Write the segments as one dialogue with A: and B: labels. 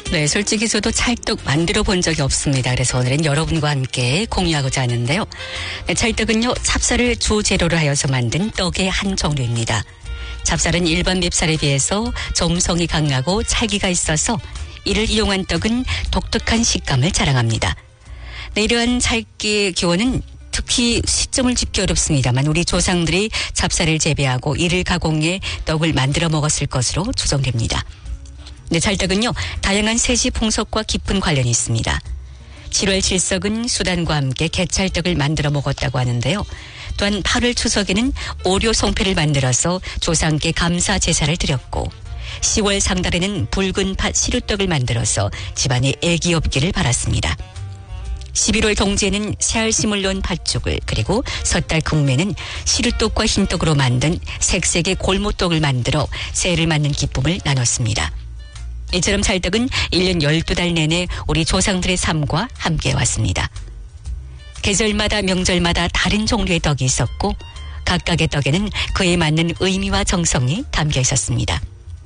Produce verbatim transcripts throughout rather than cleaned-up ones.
A: 네, 솔직히 저도 찰떡 만들어 본 적이 없습니다. 그래서 오늘은 여러분과 함께 공유하고자 하는데요. 네, 찰떡은요, 찹쌀을 주 재료로 하여서 만든 떡의 한 종류입니다. 찹쌀은 일반 맵쌀에 비해서 점성이 강하고 찰기가 있어서 이를 이용한 떡은 독특한 식감을 자랑합니다. 네, 이러한 찰기의 기원은 특히 시점을 짚기 어렵습니다만 우리 조상들이 찹쌀을 재배하고 이를 가공해 떡을 만들어 먹었을 것으로 추정됩니다. 네, 찰떡은요, 다양한 세시 풍속과 깊은 관련이 있습니다. 칠월 칠석은 수단과 함께 개찰떡을 만들어 먹었다고 하는데요. 또한 팔월 추석에는 오료 송패를 만들어서 조상께 감사 제사를 드렸고, 시월 상달에는 붉은 팥 시루떡을 만들어서 집안에 애기 없기를 바랐습니다. 십일월 동지에는 새알심을 넣은 팥죽을, 그리고 섣달 극매는 시루떡과 흰떡으로 만든 색색의 골모떡을 만들어 새해를 맞는 기쁨을 나눴습니다. 이처럼 찰떡은 일 년 열두 달 내내 우리 조상들의 삶과 함께 왔습니다. 계절마다 명절마다 다른 종류의 떡이 있었고 각각의 떡에는 그에 맞는 의미와 정성이 담겨 있었습니다.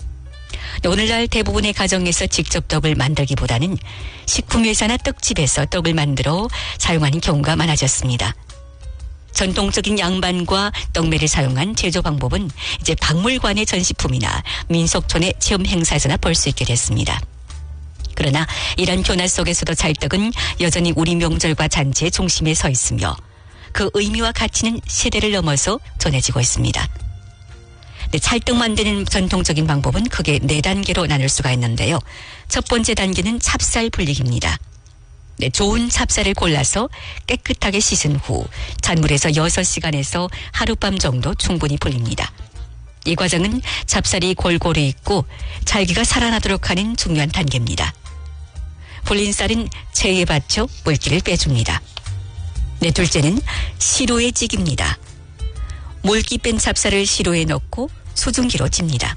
A: 오늘날 대부분의 가정에서 직접 떡을 만들기보다는 식품회사나 떡집에서 떡을 만들어 사용하는 경우가 많아졌습니다. 전통적인 양반과 떡매를 사용한 제조 방법은 이제 박물관의 전시품이나 민속촌의 체험 행사에서나 볼 수 있게 됐습니다. 그러나 이런 변화 속에서도 찰떡은 여전히 우리 명절과 잔치의 중심에 서 있으며 그 의미와 가치는 세대를 넘어서 전해지고 있습니다. 네, 찰떡 만드는 전통적인 방법은 크게 네 단계로 나눌 수가 있는데요. 첫 번째 단계는 찹쌀 불리기입니다. 네, 좋은 찹쌀을 골라서 깨끗하게 씻은 후 찬물에서 여섯 시간에서 하룻밤 정도 충분히 불립니다. 이 과정은 찹쌀이 골고루 익고 찰기가 살아나도록 하는 중요한 단계입니다. 불린 쌀은 체에 받쳐 물기를 빼줍니다. 네, 둘째는 시루에 찌깁니다. 물기 뺀 찹쌀을 시루에 넣고 수증기로 찝니다.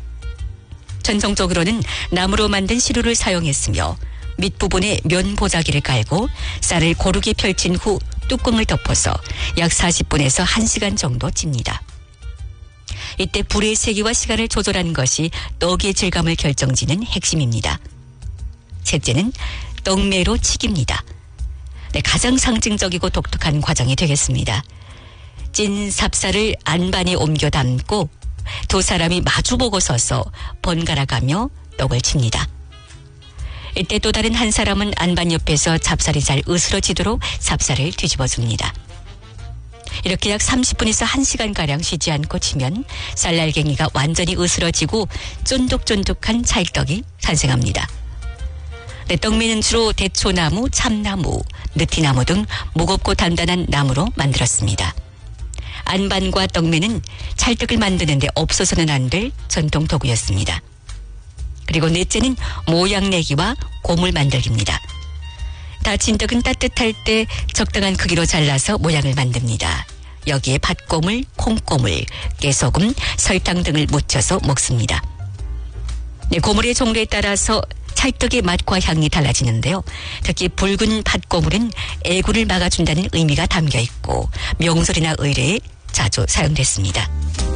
A: 전통적으로는 나무로 만든 시루를 사용했으며 밑부분에 면 보자기를 깔고 쌀을 고르게 펼친 후 뚜껑을 덮어서 약 사십 분에서 한 시간 정도 찝니다. 이때 불의 세기와 시간을 조절하는 것이 떡의 질감을 결정짓는 핵심입니다. 셋째는 떡매로 치기입니다. 네, 가장 상징적이고 독특한 과정이 되겠습니다. 찐 삽쌀을 안반에 옮겨 담고 두 사람이 마주보고 서서 번갈아가며 떡을 칩니다. 이때 또 다른 한 사람은 안반 옆에서 찹쌀이 잘 으스러지도록 찹쌀을 뒤집어줍니다. 이렇게 약 삼십 분에서 한 시간가량 쉬지 않고 치면 쌀날갱이가 완전히 으스러지고 쫀득쫀득한 찰떡이 탄생합니다. 네, 떡매는 주로 대초나무, 참나무, 느티나무 등 무겁고 단단한 나무로 만들었습니다. 안반과 떡매는 찰떡을 만드는데 없어서는 안 될 전통 도구였습니다. 그리고 넷째는 모양 내기와 고물 만들기입니다. 다진 떡은 따뜻할 때 적당한 크기로 잘라서 모양을 만듭니다. 여기에 팥고물, 콩고물, 깨소금, 설탕 등을 묻혀서 먹습니다. 네, 고물의 종류에 따라서 찰떡의 맛과 향이 달라지는데요. 특히 붉은 팥고물은 애구를 막아준다는 의미가 담겨 있고 명절이나 의례에 자주 사용됐습니다.